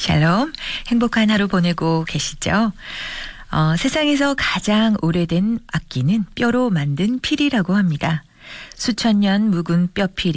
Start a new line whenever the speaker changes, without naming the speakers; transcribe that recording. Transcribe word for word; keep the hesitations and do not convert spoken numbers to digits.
샬롬, 행복한 하루 보내고 계시죠? 어, 세상에서 가장 오래된 악기는 뼈로 만든 필이라고 합니다. 수천 년 묵은 뼈필이